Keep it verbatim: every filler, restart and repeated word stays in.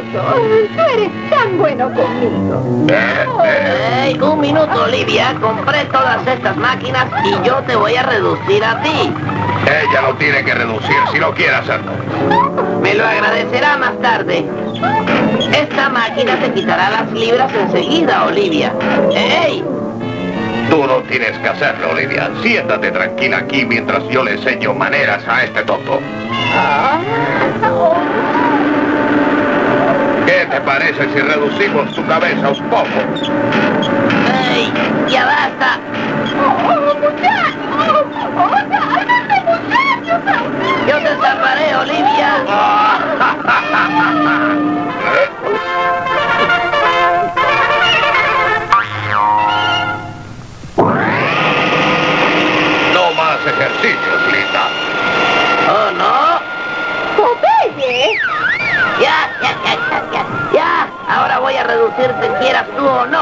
minuto. Tú eres tan bueno conmigo. Eh, eh. Hey, un minuto, Olivia. Compré todas estas máquinas y yo te voy a reducir a ti. Ella lo tiene que reducir si no quiere hacerlo. Me lo agradecerá más tarde. Esta máquina te quitará las libras enseguida, Olivia. ¡Ey! Tú no tienes que hacerlo, Olivia. Siéntate tranquila aquí mientras yo le enseño maneras a este tonto. ¿Qué te parece si reducimos tu cabeza un poco? ¡Ey! ¡Ya basta! ¡Oh, muchachos! ¡Oh, cálmate, muchachos! ¡Yo te salvaré, Olivia! No más ejercicios, linda. ¡Oh, no! ¡Popeye! ¡Ya, ya, ya, ya, ya! ¡Ya! Ahora voy a reducirte, quieras tú o no.